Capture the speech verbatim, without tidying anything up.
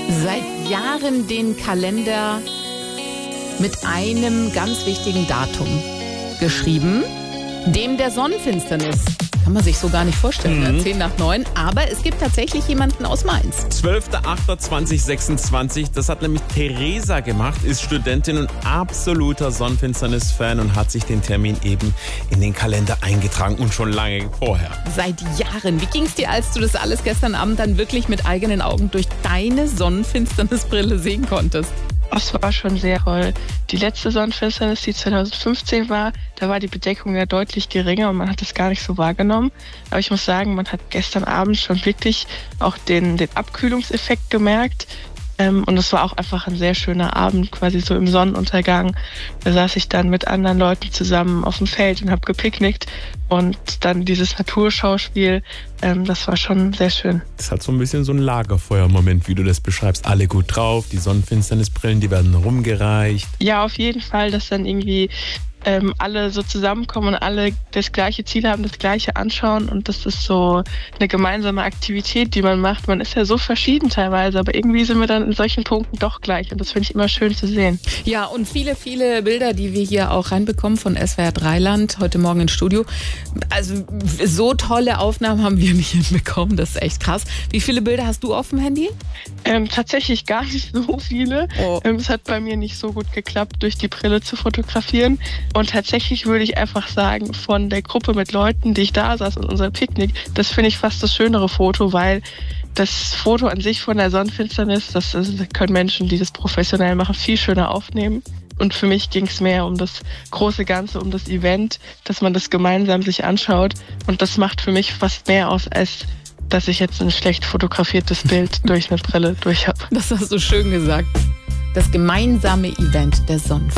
Seit Jahren den Kalender mit einem ganz wichtigen Datum geschrieben, dem der Sonnenfinsternis. Kann man sich so gar nicht vorstellen, mhm. ne? zehn nach neun. Aber es gibt tatsächlich jemanden aus Mainz. zwölfter achter zweitausendsechsundzwanzig. Das hat nämlich Theresa gemacht, ist Studentin und absoluter Sonnenfinsternis-Fan und hat sich den Termin eben in den Kalender eingetragen und schon lange vorher. Seit Jahren. Wie ging es dir, als du das alles gestern Abend dann wirklich mit eigenen Augen durch deine Sonnenfinsternisbrille sehen konntest? Das war schon sehr toll. Die letzte Sonnenfinsternis, die zweitausendfünfzehn war, da war die Bedeckung ja deutlich geringer und man hat das gar nicht so wahrgenommen. Aber ich muss sagen, man hat gestern Abend schon wirklich auch den, den Abkühlungseffekt gemerkt. Ähm, und es war auch einfach ein sehr schöner Abend, quasi so im Sonnenuntergang. Da saß ich dann mit anderen Leuten zusammen auf dem Feld und habe gepicknickt. Und dann dieses Naturschauspiel, ähm, das war schon sehr schön. Es hat so ein bisschen so ein Lagerfeuer-Moment, wie du das beschreibst. Alle gut drauf, die Sonnenfinsternisbrillen, die werden rumgereicht. Ja, auf jeden Fall, dass dann irgendwie ähm, alle so zusammenkommen und alle das gleiche Ziel haben, das gleiche anschauen. Und das ist so eine gemeinsame Aktivität, die man macht. Man ist ja so verschieden teilweise, aber irgendwie sind wir dann in solchen Punkten doch gleich. Und das finde ich immer schön zu sehen. Ja, und viele, viele Bilder, die wir hier auch reinbekommen von S W R drei Land, heute Morgen ins Studio. Also so tolle Aufnahmen haben wir nicht hinbekommen, das ist echt krass. Wie viele Bilder hast du auf dem Handy? Ähm, tatsächlich gar nicht so viele. Oh. Ähm, es hat bei mir nicht so gut geklappt, durch die Brille zu fotografieren. Und tatsächlich würde ich einfach sagen, von der Gruppe mit Leuten, die ich da saß und unser Picknick, das finde ich fast das schönere Foto, weil das Foto an sich von der Sonnenfinsternis, das, das können Menschen, die das professionell machen, viel schöner aufnehmen. Und für mich ging es mehr um das große Ganze, um das Event, dass man das gemeinsam sich anschaut. Und das macht für mich fast mehr aus, als dass ich jetzt ein schlecht fotografiertes Bild durch eine Brille durch habe. Das hast du schön gesagt. Das gemeinsame Event der Sonnenfinsternis.